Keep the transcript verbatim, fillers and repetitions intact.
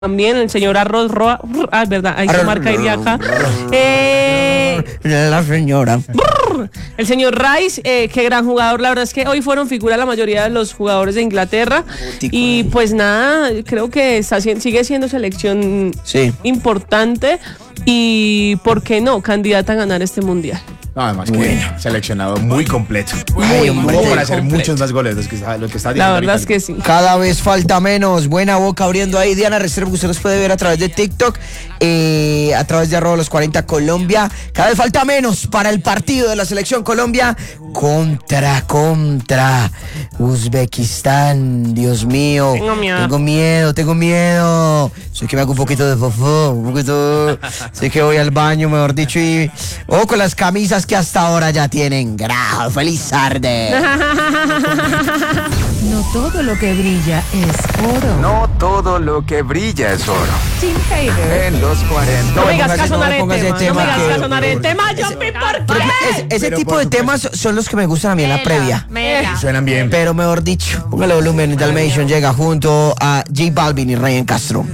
También el señor Arroz Roa, ah, verdad, ahí se marca iría acá. Eh, la señora. El señor Rice, eh, qué gran jugador. La verdad es que hoy fueron figura la mayoría de los jugadores de Inglaterra. Y pues nada, creo que está, sigue siendo selección sí. importante. Y por qué no, candidata a ganar este mundial. No, además que bueno. seleccionado muy completo. Muy, muy, muy muy para hacer completo. muchos más goles los que está, los que está La verdad es que sí. Cada vez falta menos. Buena boca abriendo ahí Diana Restrepo, que usted nos puede ver a través de TikTok, eh, a través de arroba los cuarenta Colombia. Cada vez falta menos para el partido de la selección Colombia contra, contra Uzbekistán. Dios mío. Tengo miedo. Tengo miedo, tengo miedo. Sé que me hago un poquito de fofo, un poquito. Sé que voy al baño, mejor dicho, y. O con las camisas que hasta ahora ya tienen grajo. ¡Feliz tarde! No todo lo que brilla es oro. No todo lo que brilla es oro. Sin hater. En los cuarenta. No me digas caso, no me Naré, pongas ese tema. No tema me digas que- caso, Naré, tema, Jumpy, ¿por qué? Ese, ese Pero tipo por de supuesto. temas son los que me gustan a mí en la previa. Suenan bien. Pero mejor dicho, póngale volumen. Dalmation llega junto a J Balvin y Ryan Castro.